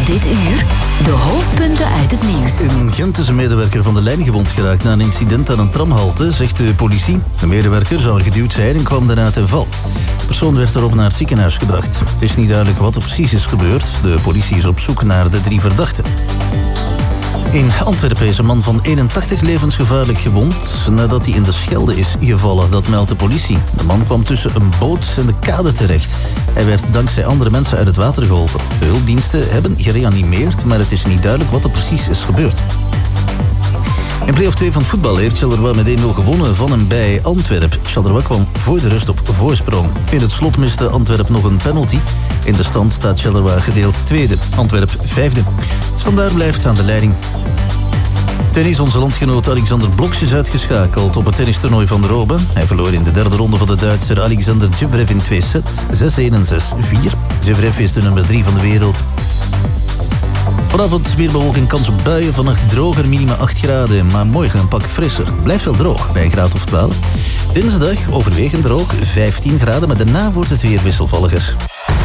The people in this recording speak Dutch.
Dit uur de hoofdpunten uit het nieuws. In Gent is een medewerker van de lijn gewond geraakt na een incident aan een tramhalte, zegt de politie. De medewerker zou geduwd zijn en kwam daarna ten val. De persoon werd daarop naar het ziekenhuis gebracht. Het is niet duidelijk wat er precies is gebeurd. De politie is op zoek naar de 3 verdachten. In Antwerpen is een man van 81 levensgevaarlijk gewond nadat hij in de Schelde is gevallen. Dat meldt de politie. De man kwam tussen een boot en de kade terecht. Hij werd dankzij andere mensen uit het water geholpen. De hulpdiensten hebben gereanimeerd, maar het is niet duidelijk wat er precies is gebeurd. In play-off 2 van het voetbal heeft Charleroi met 1-0 gewonnen van en bij Antwerp. Charleroi kwam voor de rust op voorsprong. In het slot miste Antwerp nog een penalty. In de stand staat Charleroi gedeeld tweede, Antwerp vijfde. Standaard blijft aan de leiding. Tennis, onze landgenoot Alexander Bloksch is uitgeschakeld op het tennistoernooi van Rome. Hij verloor in de derde ronde van de Duitser Alexander Zverev in 2 sets, 6-1 en 6-4. Zverev is de nummer 3 van de wereld. Vanavond weer bewolking, kans op buien, vannacht droger, minima 8 graden, maar morgen een pak frisser. Blijft wel droog, bij een graad of 12. Dinsdag overwegend droog, 15 graden, maar daarna wordt het weer wisselvalliger.